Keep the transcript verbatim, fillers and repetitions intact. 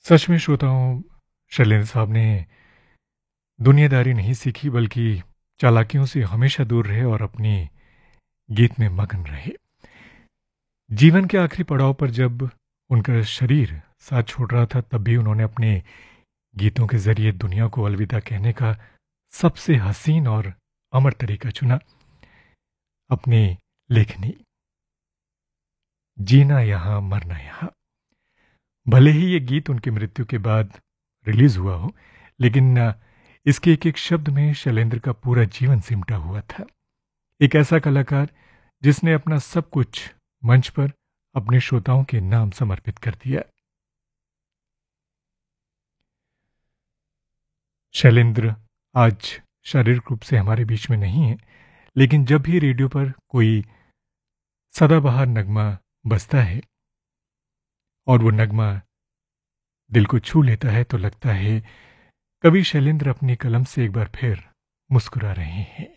सच में श्रोताओं, शैलेंद्र साहब ने दुनियादारी नहीं सीखी बल्कि चालाकियों से हमेशा दूर रहे और अपनी गीत में मगन रहे। जीवन के आखिरी पड़ाव पर जब उनका शरीर साथ छोड़ रहा था तब भी उन्होंने अपने गीतों के जरिए दुनिया को अलविदा कहने का सबसे हसीन और अमर तरीका चुना। अपनी लेखनी, जीना यहाँ मरना यहाँ। भले ही ये गीत उनकी मृत्यु के बाद रिलीज हुआ हो, लेकिन इसके एक एक शब्द में शैलेंद्र का पूरा जीवन सिमटा हुआ था। एक ऐसा कलाकार जिसने अपना सब कुछ मंच पर अपने श्रोताओं के नाम समर्पित कर दिया। शैलेंद्र आज शारीरिक रूप से हमारे बीच में नहीं है, लेकिन जब भी रेडियो पर कोई सदाबहार नगमा बजता है और वो नगमा दिल को छू लेता है तो लगता है कवि शैलेंद्र अपनी कलम से एक बार फिर मुस्कुरा रहे हैं।